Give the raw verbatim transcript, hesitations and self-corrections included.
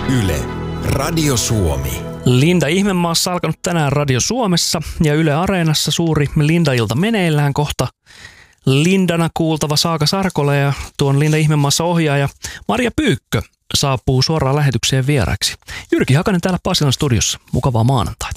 Yle, Radio Suomi. Linda Ihmemaassa alkanut tänään Radio Suomessa ja Yle Areenassa suuri Linda-ilta meneillään kohta. Lindana kuultava Saaka Sarkola ja tuon Linda Ihmemaassa ohjaaja Marja Pyykkö saapuu suoraan lähetykseen vieraksi. Jyrki Hakanen täällä Pasilan studiossa. Mukavaa maanantaita.